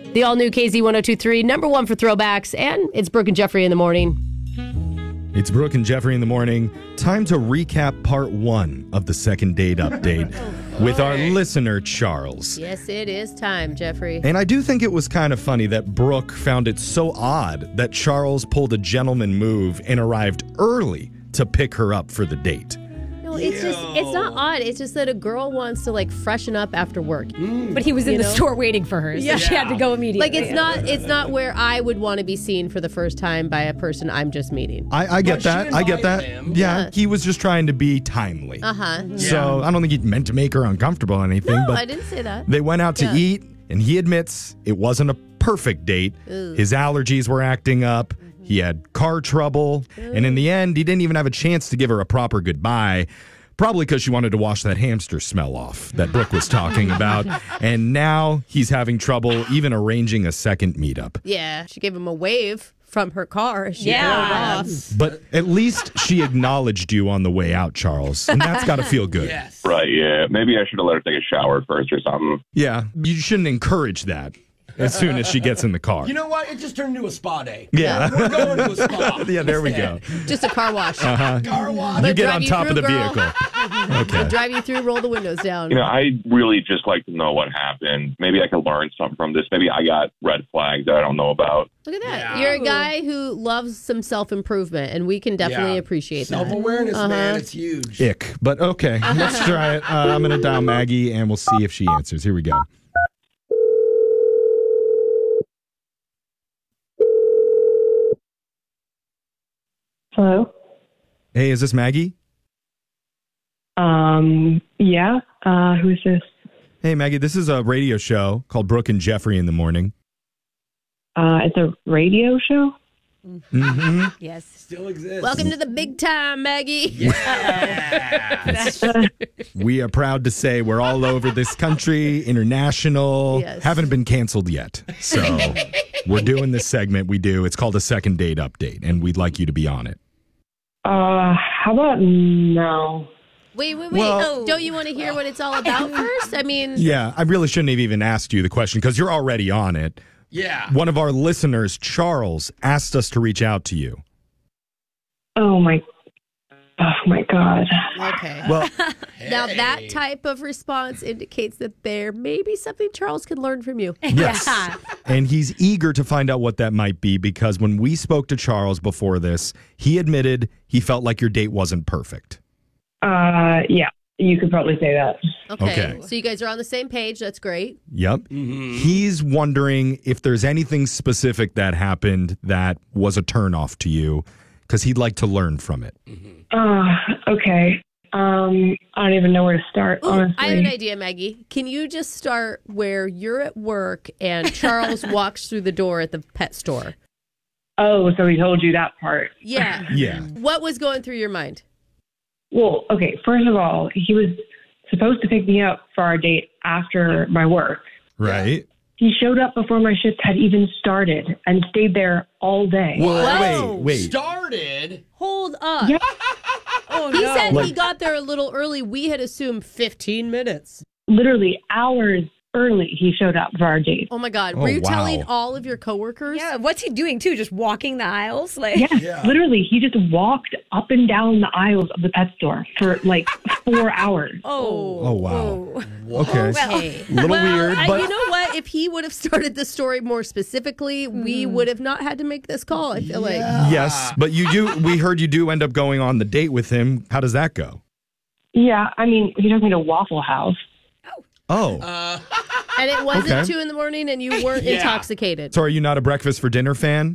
The all-new KZ1023, number one for throwbacks, and it's Brooke and Jeffrey in the morning. It's Brooke and Jeffrey in the morning. Time to recap part 1 of the second date update with our listener, Charles. Yes, it is time, Jeffrey. And I do think it was kind of funny that Brooke found it so odd that Charles pulled a gentleman move and arrived early to pick her up for the date. No, it's not odd. It's just that a girl wants to like freshen up after work. But he was in the store waiting for her, so she had to go immediately. Like it's not where I would want to be seen for the first time by a person I'm just meeting. I get But that. she I get that. invited him. Yeah, he was just trying to be timely. So I don't think he meant to make her uncomfortable or anything. No, but I didn't say that. They went out to eat, and he admits it wasn't a perfect date. His allergies were acting up. He had car trouble. And in the end, he didn't even have a chance to give her a proper goodbye. Probably because she wanted to wash that hamster smell off that Brooke was talking about. And now he's having trouble even arranging a second meetup. Yeah, she gave him a wave from her car as she Yeah. drove off. But at least she acknowledged you on the way out, Charles. And that's got to feel good. Yes. Right, yeah. Maybe I should have let her take a shower first or something. Yeah, you shouldn't encourage that as soon as she gets in the car. You know what? It just turned into a spa day. Yeah. We're going to a spa. Yeah, there we go. Just a car wash. Car wash. You get drive on you top of through, the girl. vehicle. Okay. Drive you through, roll the windows down. You know, I really just like to know what happened. Maybe I could learn something from this. Maybe I got red flags that I don't know about. Look at that. Yeah. You're a guy who loves some self-improvement, and we can definitely appreciate that. Self-awareness, man. It's huge. Ick. But okay, let's try it. I'm going to dial Maggie, and we'll see if she answers. Here we go. Hello. Hey, is this Maggie? Yeah. Who's this? Hey, Maggie, this is a radio show called Brooke and Jeffrey in the morning. It's a radio show. yes. Still exists. Welcome to the big time, Maggie. We are proud to say we're all over this country, international, Yes. haven't been canceled yet. So we're doing this segment we do. It's called a second date update, and we'd like you to be on it. How about no? Wait. Well- Don't you want to hear what it's all about first? I mean, Yeah, I really shouldn't have even asked you the question because you're already on it. Yeah. One of our listeners, Charles, asked us to reach out to you. Oh my God. okay. Well, Now, that type of response indicates that there may be something Charles can learn from you. yes. And he's eager to find out what that might be because when we spoke to Charles before this, he admitted he felt like your date wasn't perfect. Yeah. You could probably say that. Okay. So you guys are on the same page. That's great. Yep. He's wondering if there's anything specific that happened that was a turnoff to you because he'd like to learn from it. Okay. I don't even know where to start, Ooh, honestly. I have an idea, Maggie. Can you just start where you're at work and Charles walks through the door at the pet store? Oh, so he told you that part. Yeah. Yeah. What was going through your mind? Well, okay, first of all, he was supposed to pick me up for our date after my work. Right? He showed up before my shift had even started and stayed there all day. Whoa. Wait. Started. Hold up. Yeah. Oh, He no. said he got there a little early. We had assumed 15 minutes. Literally hours early he showed up for our date. Oh, my God. Oh, Were you wow. telling all of your coworkers? Yeah, what's he doing, too? Just walking the aisles? Like, Yes, literally, he just walked up and down the aisles of the pet store for like 4 hours. Oh, wow. Oh. Okay. Hey. Little weird, but you know what? If he would have started the story more specifically, we would have not had to make this call, I feel like. yes, but we heard you do end up going on the date with him. How does that go? Yeah, I mean, he took me to Waffle House. Oh. And it wasn't Okay. 2 in the morning and you weren't intoxicated. So are you not a breakfast for dinner fan?